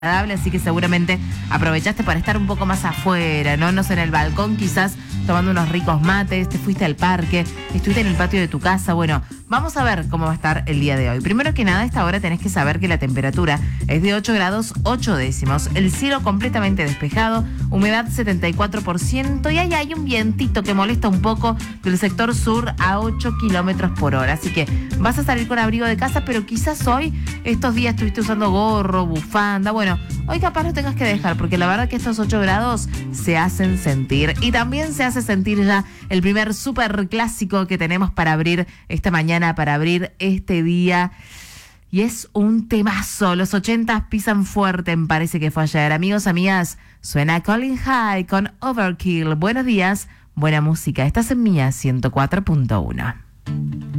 Así que seguramente aprovechaste para estar un poco más afuera, ¿no? No sé, en el balcón quizás tomando unos ricos mates, te fuiste al parque, estuviste en el patio de tu casa. Bueno, vamos a ver cómo va a estar el día de hoy. Primero que nada, a esta hora tenés que saber que la temperatura es de 8 grados 8 décimos, el cielo completamente despejado, humedad 74% y ahí hay un vientito que molesta un poco del sector sur a 8 kilómetros por hora. Así que vas a salir con abrigo de casa, pero quizás hoy, estos días estuviste usando gorro, bufanda, bueno, hoy capaz lo tengas que dejar, porque la verdad que estos 8 grados se hacen sentir. Y también se hace sentir ya el primer súper clásico que tenemos para abrir esta mañana, para abrir este día. Y es un temazo. Los 80 pisan fuerte, me parece que fue ayer. Amigos, amigas, suena Colin High con Overkill. Buenos días, buena música. Estás en Mía 104.1.